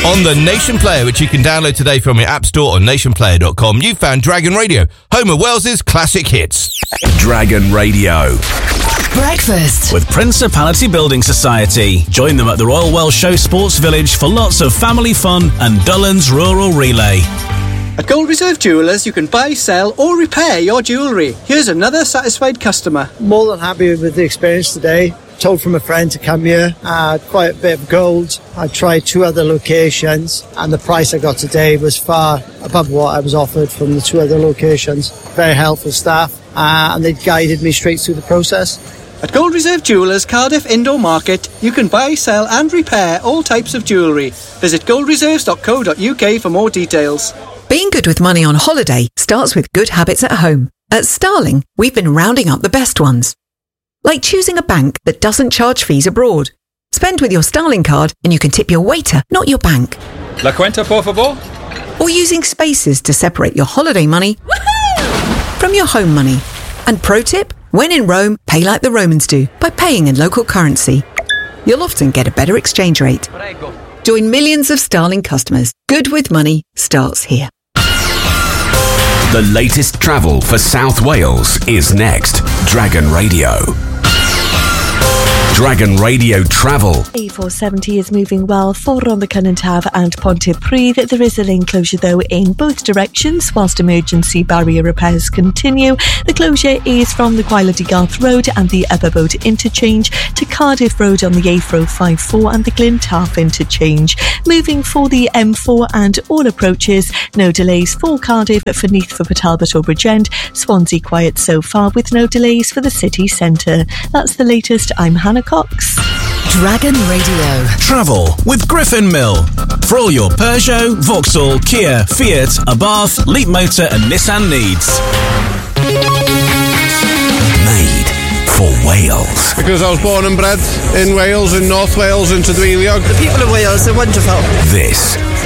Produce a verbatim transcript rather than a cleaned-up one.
On the Nation Player, which you can download today from your app store or nation player dot com, you found Dragon Radio, home of Wales's classic hits. Dragon Radio. Breakfast with Principality Building Society. Join them at the Royal Welsh Show Sports Village for lots of family fun and Dullan's Rural Relay. At Gold Reserve Jewellers, you can buy, sell or repair your jewellery. Here's another satisfied customer. More than happy with the experience today. Told from a friend to come here. I had quite a bit of gold. I tried two other locations and the price I got today was far above what I was offered from the two other locations. Very helpful staff uh, and they guided me straight through the process. At Gold Reserve Jewellers Cardiff Indoor Market, you can buy, sell and repair all types of jewellery. Visit gold reserves dot co dot uk for more details. Being good with money on holiday starts with good habits at home. At Starling, we've been rounding up the best ones. Like choosing a bank that doesn't charge fees abroad. Spend with your Starling card and you can tip your waiter, not your bank. La cuenta, por favor. Or using Spaces to separate your holiday money from your home money. And pro tip, when in Rome, pay like the Romans do, by paying in local currency. You'll often get a better exchange rate. Join millions of Starling customers. Good with money starts here. The latest travel for South Wales is next. Dragon Radio. Dragon Radio Travel. A four seventy is moving well for Rhondda Cynon and Pontypridd. There is a lane closure though in both directions whilst emergency barrier repairs continue. The closure is from the Gwaelod Garth Road and the Upper Boat interchange to Cardiff Road on the A four five four and the Glentarf interchange. Moving for the M four and all approaches, no delays for Cardiff, for Neath, for Talbot or Bridgend. Swansea quiet so far with no delays for the city centre. That's the latest. I'm Hannah Cox. Dragon Radio. Travel with Griffin Mill. For all your Peugeot, Vauxhall, Kia, Fiat, Abarth, Leap Motor and Nissan needs. Made for Wales. Because I was born and bred in Wales, in North Wales, in Tudwiliog. The people of Wales are wonderful. This